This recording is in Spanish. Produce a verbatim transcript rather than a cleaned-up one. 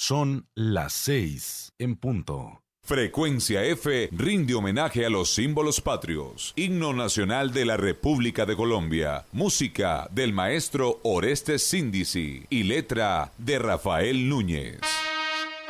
Son las seis en punto. Frecuencia F rinde homenaje a los símbolos patrios. Himno Nacional de la República de Colombia. Música del maestro Orestes Síndici y letra de Rafael Núñez.